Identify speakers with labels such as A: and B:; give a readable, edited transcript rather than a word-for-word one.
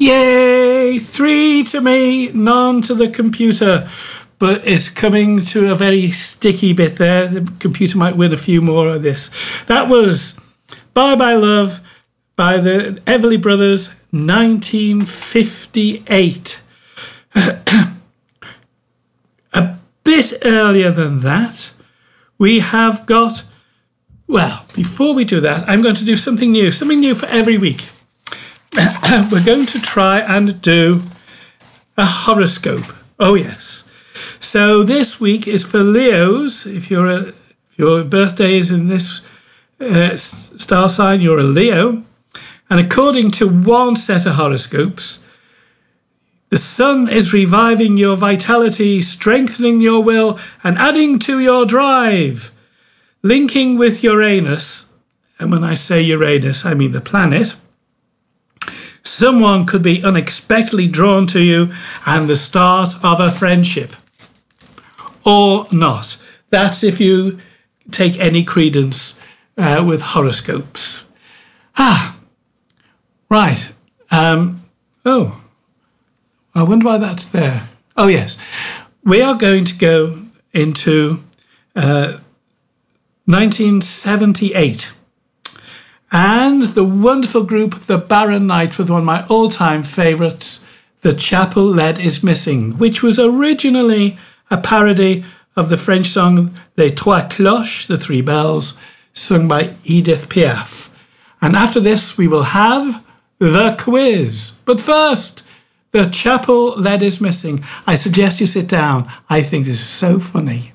A: Yay! 3 to me, none to the computer. But it's coming to a very sticky bit there. The computer might win a few more of this. That was Bye Bye Love by the Everly Brothers, 1958. A bit earlier than that, we have got... Well, before we do that, I'm going to do something new for every week. We're going to try and do a horoscope. Oh, yes. So this week is for Leos. If your birthday is in this star sign, you're a Leo. And according to one set of horoscopes, the sun is reviving your vitality, strengthening your will, and adding to your drive. Linking with Uranus, and when I say Uranus, I mean the planet, someone could be unexpectedly drawn to you and the start of a friendship. Or not. That's if you take any credence with horoscopes. Right. I wonder why that's there. Oh, yes. We are going to go into 1978. And the wonderful group The Barron Knights with one of my all-time favourites, The Chapel Lead is Missing, which was originally a parody of the French song Les Trois Cloches, The Three Bells, sung by Edith Piaf. And after this, we will have the quiz. But first, The Chapel Lead is Missing. I suggest you sit down. I think this is so funny.